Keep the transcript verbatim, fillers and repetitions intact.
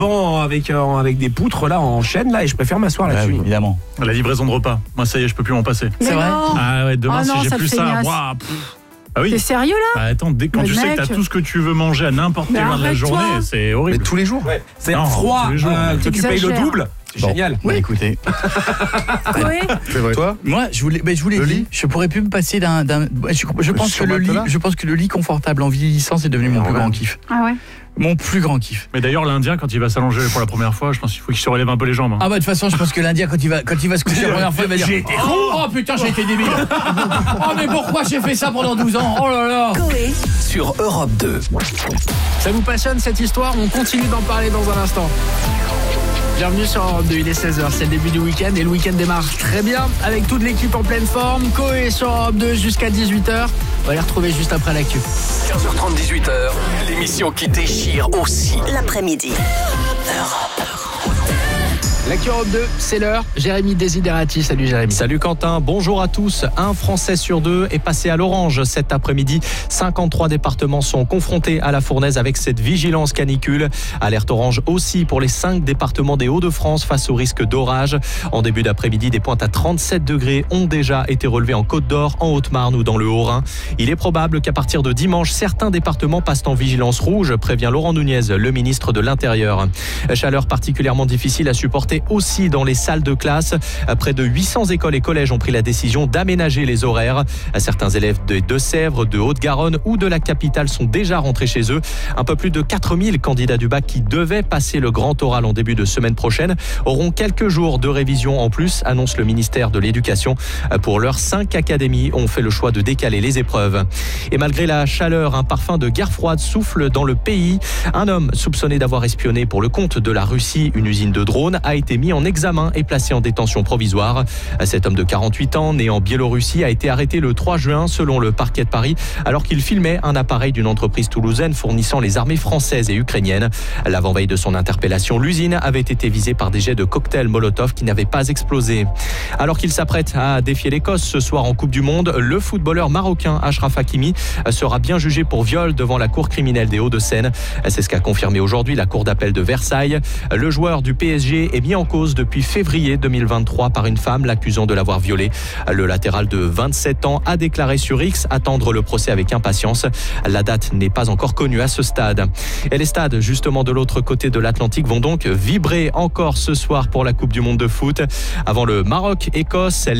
Bon, avec, euh, avec des poutres là en chaîne là et je préfère m'asseoir Ouais, là-dessus. oui, évidemment. La livraison de repas. Moi, ça y est, je peux plus m'en passer. Mais C'est vrai non. Ah ouais, demain, Oh non, si j'ai ça te plus fait ça, ignace. waouh, pff. Ah oui. T'es sérieux là? Bah attends, dès quand Mais tu sais mec. que t'as tout ce que tu veux manger à n'importe quelle Mais heure de la arrête-toi. journée, c'est Mais horrible. tous les jours Ouais. C'est Non, froid, tous les jours, euh, mais- que tu payes le T'exagères. double. C'est Bon. génial. Bah écoutez, Chloé? c'est vrai. Toi Moi, je voulais, ben, je voulais Le dit, lit je pourrais plus me passer d'un, d'un je, je pense Sur que le lit, matelas je pense que le lit confortable en vieillissant, c'est devenu mon Ah plus ouais. grand kiff. Ah ouais? Mon plus grand kiff. Mais d'ailleurs, l'Indien, quand il va s'allonger pour la première fois, je pense qu'il faut qu'il se relève un peu les jambes. hein. Ah bah de toute façon, je pense que l'Indien, quand il va, quand il va se coucher la première fois, il va dire, J'ai été con. oh, oh, putain, j'ai été débile. Oh mais pourquoi j'ai fait ça pendant douze ans? Oh là là. Coé Sur Europe deux. Ça vous passionne cette histoire? On continue d'en parler dans un instant. Bienvenue sur Europe deux, il est seize heures, c'est le début du week-end et le week-end démarre très bien avec toute l'équipe en pleine forme. Coé sur Europe deux jusqu'à dix-huit heures. On va les retrouver juste après l'actu. quinze heures trente, dix-huit heures. L'émission qui déchire aussi. l'après-midi. L'actu Europe deux, c'est l'heure. Jérémy Desiderati, salut Jérémy. Salut Quentin, bonjour à tous. Un Français sur deux est passé à l'orange cet après-midi. cinquante-trois départements sont confrontés à la fournaise avec cette vigilance canicule. Alerte orange aussi pour les cinq départements des Hauts-de-France face au risque d'orage. En début d'après-midi, des pointes à trente-sept degrés ont déjà été relevées en Côte-d'Or, en Haute-Marne ou dans le Haut-Rhin. Il est probable qu'à partir de dimanche, certains départements passent en vigilance rouge, prévient Laurent Nunez, le ministre de l'Intérieur. Chaleur particulièrement difficile à supporter aussi dans les salles de classe. Près de huit cents écoles et collèges ont pris la décision d'aménager les horaires. Certains élèves des Deux-Sèvres, de Haute-Garonne ou de la capitale sont déjà rentrés chez eux. Un peu plus de quatre mille candidats du bac qui devaient passer le grand oral en début de semaine prochaine auront quelques jours de révision en plus, annonce le ministère de l'Éducation. Pour l'heure, cinq académies ont fait le choix de décaler les épreuves. Et malgré la chaleur, un parfum de guerre froide souffle dans le pays. Un homme soupçonné d'avoir espionné pour le compte de la Russie une usine de drones a été mis en examen et placé en détention provisoire. Cet homme de quarante-huit ans, né en Biélorussie, a été arrêté le trois juin selon le parquet de Paris alors qu'il filmait un appareil d'une entreprise toulousaine fournissant les armées françaises et ukrainiennes. L'avant-veille de son interpellation, l'usine avait été visée par des jets de cocktails Molotov qui n'avaient pas explosé. Alors qu'il s'apprête à défier l'Écosse ce soir en Coupe du Monde, le footballeur marocain Achraf Hakimi sera bien jugé pour viol devant la cour criminelle des Hauts-de-Seine. C'est ce qu'a confirmé aujourd'hui la cour d'appel de Versailles. Le joueur du P S G est mis en cause depuis février deux mille vingt-trois par une femme l'accusant de l'avoir violé. Le latéral de vingt-sept ans a déclaré sur X attendre le procès avec impatience. La date n'est pas encore connue à ce stade. Et les stades, justement de l'autre côté de l'Atlantique, vont donc vibrer encore ce soir pour la Coupe du Monde de foot. Avant le Maroc-Écosse,